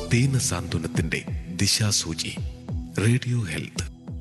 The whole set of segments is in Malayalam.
ദീനസാന്ത്വനത്തിന്റെ ദിശാസൂചി. Radio health.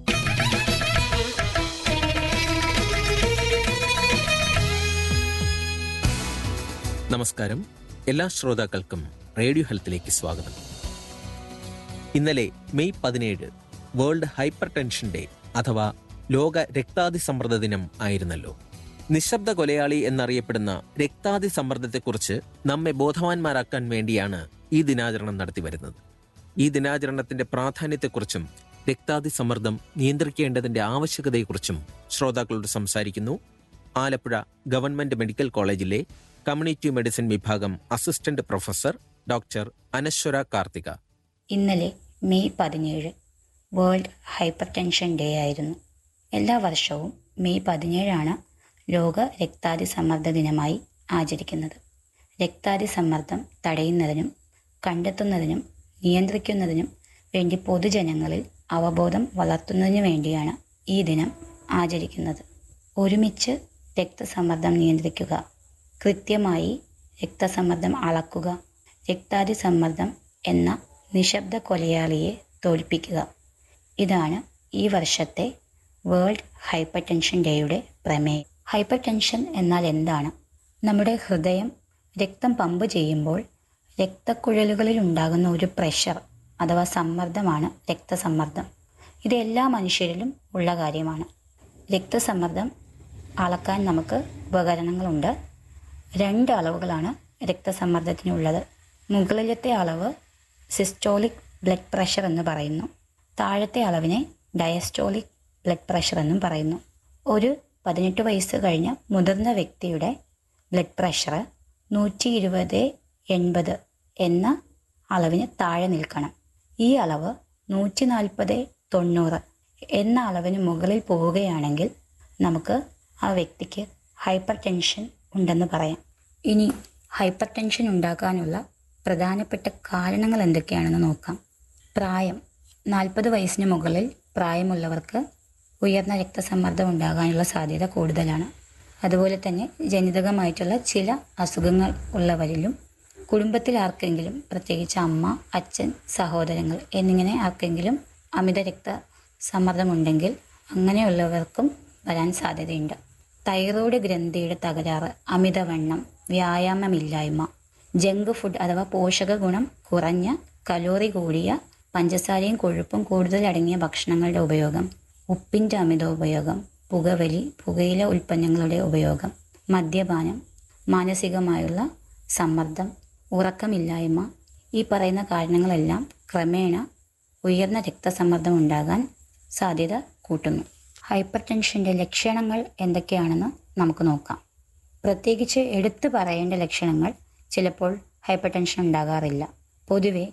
നമസ്കാരം. എല്ലാ ശ്രോതാക്കൾക്കും റേഡിയോ ഹെൽത്തിലേക്ക് സ്വാഗതം. ഇന്നലെ May 17 world hyper tension day അഥവാ ലോക രക്താതിസമ്മർദ്ദ ദിനം ആയിരുന്നല്ലോ. നിശബ്ദ കൊലയാളി എന്നറിയപ്പെടുന്ന രക്താതിസമ്മർദ്ദത്തെക്കുറിച്ച് നമ്മെ ബോധവാന്മാരാക്കാൻ വേണ്ടിയാണ് ഈ ദിനാചരണം നടത്തിവരുന്നത്. ഈ ദിനാചരണത്തിന്റെ പ്രാധാന്യത്തെക്കുറിച്ചും രക്താതിസമ്മർദ്ദം നിയന്ത്രിക്കേണ്ടതിന്റെ ആവശ്യകതയെക്കുറിച്ചും ശ്രോതാക്കളോട് സംസാരിക്കുന്നു ആലപ്പുഴ ഗവൺമെന്റ് മെഡിക്കൽ കോളേജിലെ കമ്മ്യൂണിറ്റി മെഡിസിൻ വിഭാഗം അസിസ്റ്റന്റ് പ്രൊഫസർ ഡോക്ടർ അനശ്വര കാർത്തിക. ഇന്നലെ May 17 world hyper tension day ആയിരുന്നു. എല്ലാ വർഷവും മെയ് 17 ലോക രക്താതിസമ്മർദ്ദ ദിനമായി ആചരിക്കുന്നത്. രക്താതിസമ്മർദ്ദം തടയുന്നതിനും കണ്ടെത്തുന്നതിനും നിയന്ത്രിക്കുന്നതിനും വേണ്ടി പൊതുജനങ്ങളിൽ അവബോധം വളർത്തുന്നതിനു വേണ്ടിയാണ് ഈ ദിനം ആചരിക്കുന്നത്. ഒരുമിച്ച് രക്തസമ്മർദ്ദം നിയന്ത്രിക്കുക, കൃത്യമായി രക്തസമ്മർദ്ദം അളക്കുക, രക്താതിസമ്മർദ്ദം എന്ന നിശബ്ദ കൊലയാളിയെ തോൽപ്പിക്കുക. ഇതാണ് ഈ വർഷത്തെ വേൾഡ് ഹൈപ്പർ ടെൻഷൻ ഡേയുടെ പ്രമേയം. ഹൈപ്പർ ടെൻഷൻ എന്നാൽ എന്താണ്? നമ്മുടെ ഹൃദയം രക്തം പമ്പ് ചെയ്യുമ്പോൾ രക്തക്കുഴലുകളിൽ ഉണ്ടാകുന്ന ഒരു പ്രഷർ അഥവാ സമ്മർദ്ദമാണ് രക്തസമ്മർദ്ദം. ഇത് എല്ലാ മനുഷ്യരിലും ഉള്ള കാര്യമാണ്. രക്തസമ്മർദ്ദം അളക്കാൻ നമുക്ക് ഉപകരണങ്ങളുണ്ട്. 2 അളവുകളാണ് രക്തസമ്മർദ്ദത്തിനുള്ളത്. മുകളിലത്തെ അളവ് സിസ്റ്റോളിക് ബ്ലഡ് പ്രഷർ എന്ന് പറയുന്നു. താഴത്തെ അളവിനെ ഡയസ്റ്റോളിക് ബ്ലഡ് പ്രഷർ എന്നും പറയുന്നു. ഒരു 18 വയസ്സ് കഴിഞ്ഞ മുതിർന്ന വ്യക്തിയുടെ ബ്ലഡ് പ്രഷർ 120/80 എന്ന അളവിന് താഴെ നിൽക്കണം. ഈ അളവ് 140/90 എന്ന അളവിന് മുകളിൽ പോവുകയാണെങ്കിൽ നമുക്ക് ആ വ്യക്തിക്ക് ഹൈപ്പർ ടെൻഷൻ ഉണ്ടെന്ന് പറയാം. ഇനി ഹൈപ്പർ ടെൻഷൻ ഉണ്ടാക്കാനുള്ള പ്രധാനപ്പെട്ട കാരണങ്ങൾ എന്തൊക്കെയാണെന്ന് നോക്കാം. പ്രായം. 40 വയസ്സിന് മുകളിൽ പ്രായമുള്ളവർക്ക് ഉയർന്ന രക്തസമ്മർദ്ദം ഉണ്ടാകാനുള്ള സാധ്യത കൂടുതലാണ്. അതുപോലെ തന്നെ ജനിതകമായിട്ടുള്ള ചില അസുഖങ്ങൾ ഉള്ളവരിലും കുടുംബത്തിൽ ആർക്കെങ്കിലും, പ്രത്യേകിച്ച് അമ്മ, അച്ഛൻ, സഹോദരങ്ങൾ എന്നിങ്ങനെ ആർക്കെങ്കിലും അമിത രക്തസമ്മർദ്ദമുണ്ടെങ്കിൽ അങ്ങനെയുള്ളവർക്കും വരാൻ സാധ്യതയുണ്ട്. തൈറോയ്ഡ് ഗ്രന്ഥിയുടെ തകരാറ്, അമിതവണ്ണം, വ്യായാമമില്ലായ്മ, ജങ്ക് ഫുഡ് അഥവാ പോഷക ഗുണം കുറഞ്ഞ, കലോറി കൂടിയ, പഞ്ചസാരയും കൊഴുപ്പും കൂടുതൽ അടങ്ങിയ ഭക്ഷണങ്ങളുടെ ഉപയോഗം, ഉപ്പിൻ്റെ അമിതോപയോഗം, പുകവലി, പുകയില ഉൽപ്പന്നങ്ങളുടെ ഉപയോഗം, മദ്യപാനം, മാനസികമായുള്ള സമ്മർദ്ദം, ഉറക്കമില്ലായ്മ, ഈ പറയുന്ന കാരണങ്ങളെല്ലാം ക്രമേണ ഉയർന്ന രക്തസമ്മർദ്ദം ഉണ്ടാകാൻ സാധ്യത കൂട്ടുന്നു. ഹൈപ്പർ ടെൻഷൻ്റെ ലക്ഷണങ്ങൾ എന്തൊക്കെയാണെന്ന് നമുക്ക് നോക്കാം. പ്രത്യേകിച്ച് എടുത്തു പറയേണ്ട ലക്ഷണങ്ങൾ ചിലപ്പോൾ ഹൈപ്പർ ടെൻഷൻ ഉണ്ടാകാറില്ല. പൊതുവെ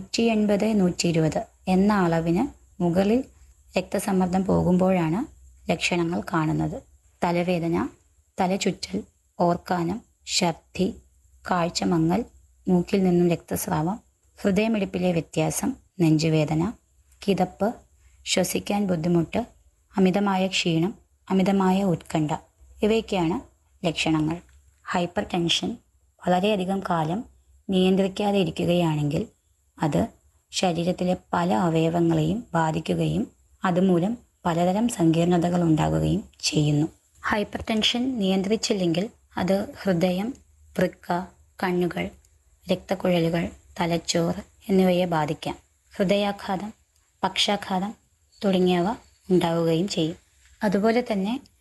180/120 എന്ന അളവിന് മുകളിൽ രക്തസമ്മർദ്ദം പോകുമ്പോഴാണ് ലക്ഷണങ്ങൾ കാണുന്നത്. തലവേദന, തലചുറ്റൽ, ഓർക്കാനം, ഛർദി, കാഴ്ചമങ്ങൽ, മൂക്കിൽ നിന്നും രക്തസ്രാവം, ഹൃദയമിടിപ്പിലെ വ്യത്യാസം, നെഞ്ചുവേദന, കിതപ്പ്, ശ്വസിക്കാൻ ബുദ്ധിമുട്ട്, അമിതമായ ക്ഷീണം, അമിതമായ ഉത്കണ്ഠ, ഇവയൊക്കെയാണ് ലക്ഷണങ്ങൾ. ഹൈപ്പർ ടെൻഷൻ വളരെയധികം കാലം നിയന്ത്രിക്കാതെ ഇരിക്കുകയാണെങ്കിൽ അത് ശരീരത്തിലെ പല അവയവങ്ങളെയും ബാധിക്കുകയും അതുമൂലം പലതരം സങ്കീർണതകൾ ഉണ്ടാകുകയും ചെയ്യുന്നു. ഹൈപ്പർ ടെൻഷൻ നിയന്ത്രിച്ചില്ലെങ്കിൽ അത് ഹൃദയം, വൃക്ക, കണ്ണുകൾ, രക്തക്കുഴലുകൾ, തലച്ചോറ് എന്നിവയെ ബാധിക്കാം. ഹൃദയാഘാതം, പക്ഷാഘാതം തുടങ്ങിയവ ഉണ്ടാവുകയും ചെയ്യും. അതുപോലെ തന്നെ